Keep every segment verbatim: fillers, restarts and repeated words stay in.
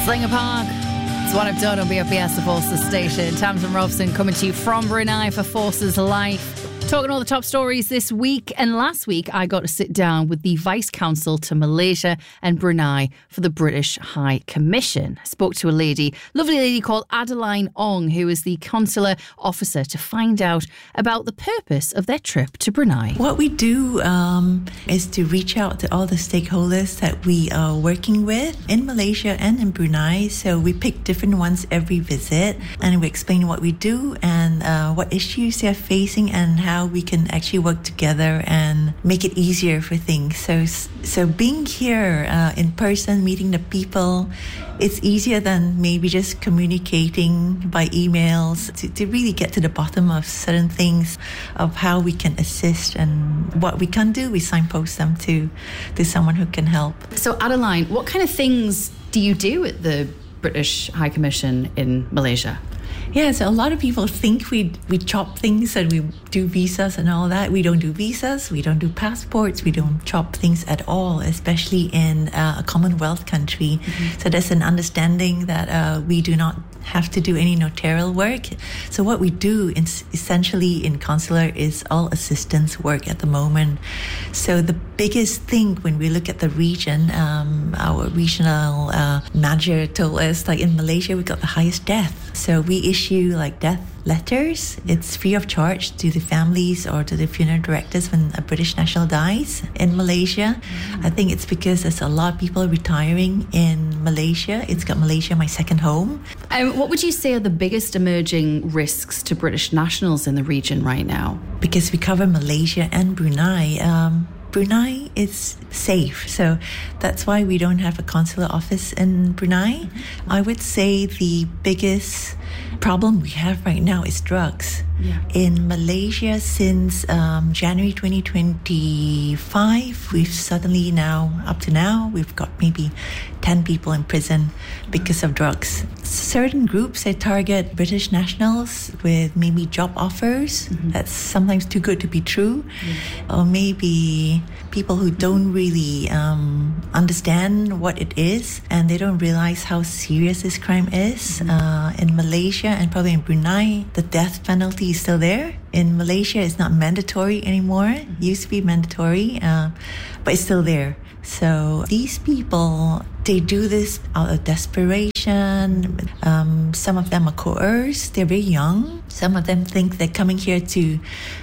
Slinger Park. It's what I've done on B F B S, the Forces station. Tamsin Robson coming to you from Brunei for Forces Life. Talking all the top stories this week. And last week, I got to sit down with the Vice Consul to Malaysia and Brunei for the British High Commission. I spoke to a lady, lovely lady called Adeline Ong, who is the consular officer, to find out about the purpose of their trip to Brunei. What we do um, is to reach out to all the stakeholders that we are working with in Malaysia and in Brunei. So we pick different ones every visit, and we explain what we do and uh, what issues they're facing and how we can actually work together and make it easier for things. So, so being here uh, in person, meeting the people, it's easier than maybe just communicating by emails to, to really get to the bottom of certain things, of how we can assist, and what we can do, we signpost them to, to someone who can help. So Adeline, what kind of things do you do at the British High Commission in Malaysia? Yeah, so a lot of people think we we chop things and we do visas and all that. We don't do visas, we don't do passports, we don't chop things at all, especially in uh, a Commonwealth country. Mm-hmm. So there's an understanding that uh, we do not have to do any notarial work. So what we do in, essentially in consular is all assistance work at the moment. So the biggest thing when we look at the region, um, our regional uh, manager told us, like in Malaysia, we got the highest death. So we issue like death letters. It's free of charge to the families or to the funeral directors when a British national dies in Malaysia. Mm-hmm. I think it's because there's a lot of people retiring in Malaysia. It's got Malaysia my second home. Um, what would you say are the biggest emerging risks to British nationals in the region right now? Because we cover Malaysia and Brunei, um, Brunei is safe, so that's why we don't have a consular office in Brunei. Mm-hmm. I would say the biggest problem we have right now is drugs. Yeah. In Malaysia, since um, January twenty twenty-five, we've suddenly now, up to now, we've got maybe ten people in prison because of drugs. Certain groups, they target British nationals with maybe job offers. Mm-hmm. That's sometimes too good to be true. Mm-hmm. Or maybe people who don't really um, understand what it is, and they don't realize how serious this crime is. Mm-hmm. Uh, in Malaysia and probably in Brunei, the death penalty is still there. In Malaysia, it's not mandatory anymore. Mm-hmm. It used to be mandatory, uh, but it's still there. So these people, they do this out of desperation. Um, some of them are coerced. They're very young. Some of them think they're coming here to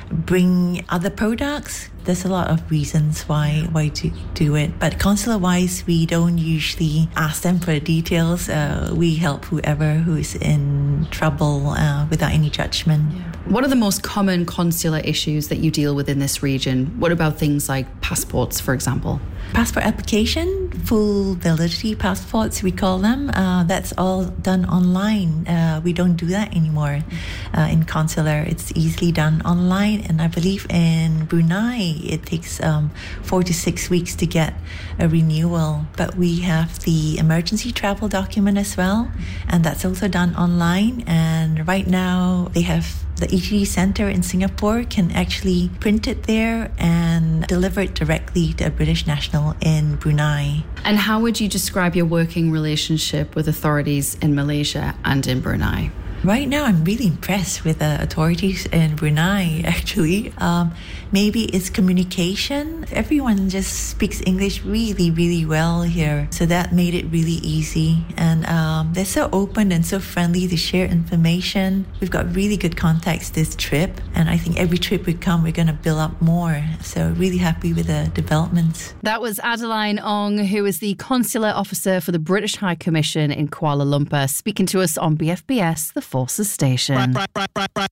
bring other products. There's a lot of reasons why why to do it. But consular-wise, we don't usually ask them for the details. Uh, we help whoever who is in trouble uh, without any judgment. Yeah. What are the most common consular issues that you deal with in this region? What about things like passports, for example? Passport application, full validity passports, we call them. Uh, that's all done online. Uh, we don't do that anymore uh, in consular. It's easily done online. And I believe in Brunei, it takes um, four to six weeks to get a renewal. But we have the emergency travel document as well. And that's also done online. And right now, they have the E T D Centre in Singapore can actually print it there and deliver it directly to a British national in Brunei. And how would you describe your working relationship with authorities in Malaysia and in Brunei? Right now, I'm really impressed with the authorities in Brunei, actually. Um, maybe it's communication. Everyone just speaks English really, really well here. So that made it really easy. And um, they're so open and so friendly to share information. We've got really good contacts this trip. And I think every trip we come, we're going to build up more. So really happy with the developments. That was Adeline Ong, who is the consular officer for the British High Commission in Kuala Lumpur, speaking to us on B F B S, the Forces station.